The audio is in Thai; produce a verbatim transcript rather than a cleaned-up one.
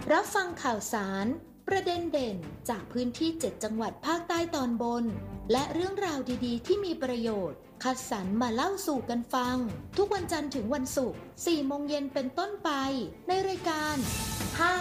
รับฟังข่าวสารประเด็นเด่นจากพื้นที่เจ็ดจังหวัดภาคใต้ตอนบนและเรื่องราวดีๆที่มีประโยชน์คัดสรรมาเล่าสู่กันฟังทุกวันจันทร์ถึงวันศุกร์สี่โมงเย็นเป็นต้นไปในรายการห้า